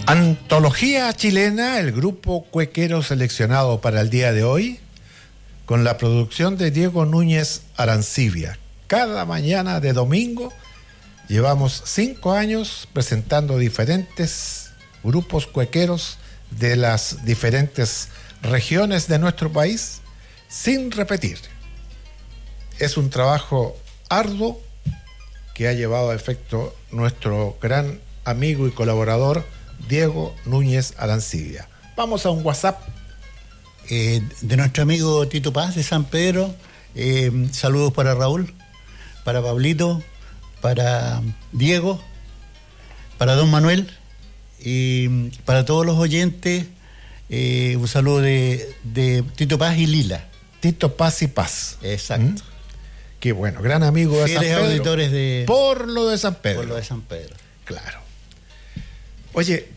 Antología chilena, el grupo cuequero seleccionado para el día de hoy, con la producción de Diego Núñez Arancibia. Cada mañana de domingo llevamos 5 años presentando diferentes grupos cuequeros de las diferentes regiones de nuestro país, sin repetir. Es un trabajo arduo que ha llevado a efecto nuestro gran amigo y colaborador Diego Núñez Arancibia. Vamos a un WhatsApp de nuestro amigo Tito Paz de San Pedro. Saludos para Raúl, para Pablito, para Diego, para don Manuel y para todos los oyentes. Un saludo de Tito Paz y Lila. Tito Paz y Paz. Exacto. Qué bueno, gran amigo de San Pedro. Auditores de... Por lo de San Pedro. Por lo de San Pedro. Claro. Oye,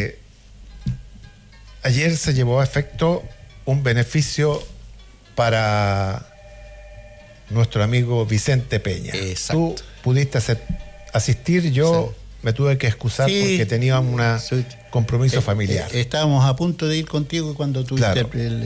ayer se llevó a efecto un beneficio para nuestro amigo Vicente Peña. Exacto. Tú pudiste asistir, yo me tuve que excusar porque tenía un compromiso familiar. Estábamos a punto de ir contigo cuando tuviste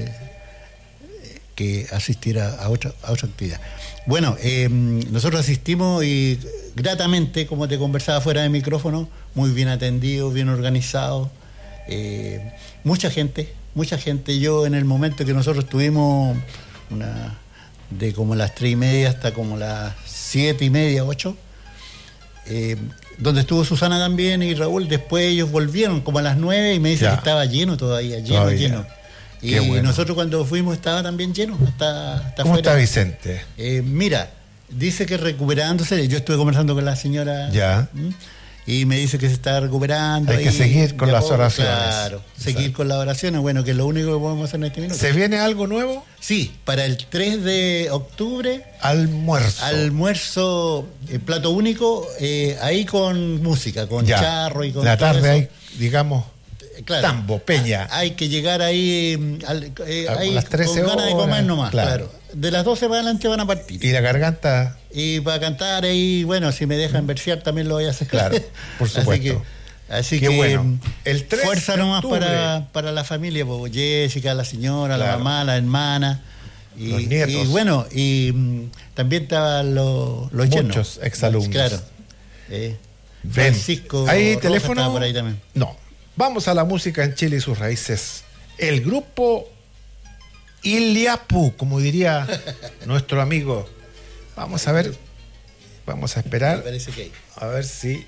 que asistir a otra actividad. Bueno, nosotros asistimos y gratamente, como te conversaba fuera de micrófono, muy bien atendido, bien organizado. Mucha gente. Yo, en el momento que nosotros tuvimos de como las 3:30 hasta como las 7:30, 8, donde estuvo Susana también y Raúl, después ellos volvieron como a las 9 y me dicen que estaba lleno todavía, lleno. Y bueno, nosotros cuando fuimos estaba también lleno, hasta ¿Cómo afuera. Está Vicente? Mira, dice que recuperándose. Yo estuve conversando con la señora y me dice que se está recuperando. Hay que seguir con las oraciones. Claro, seguir con las oraciones. Bueno, que es lo único que podemos hacer en este minuto. ¿Se viene algo nuevo? Sí, para el 3 de octubre. Almuerzo, plato único, ahí con música, con charro y con la tarde todo eso. Hay, digamos, claro, tambo, peña. Hay que llegar ahí, ahí las 13 con ganas de comer nomás. Claro. De las 12 para adelante van a partir. ¿Y la garganta? Y para cantar ahí, bueno, si me dejan versear también lo voy a hacer. Claro, por supuesto. Así que bueno. El 3 fuerza nomás para la familia, pues, Jessica, la señora, la mamá, la hermana. Los nietos. Y bueno, también estaban los yernos. Muchos exalumnos. Claro. Francisco. ¿Hay teléfono? Estaba por ahí también. No. Vamos a la música en Chile y sus raíces. El grupo Iliapu, como diría nuestro amigo. Vamos a ver. Vamos a esperar. Me parece que hay. A ver si.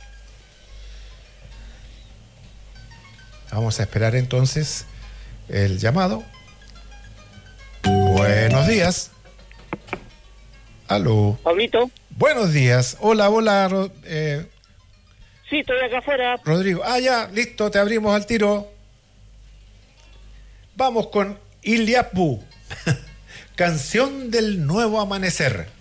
Vamos a esperar entonces el llamado. Buenos días. Aló. Pablito. Buenos días. Hola. Sí, estoy acá afuera. Rodrigo. Ya, listo, te abrimos al tiro. Vamos con Iliapu. Canción del nuevo amanecer.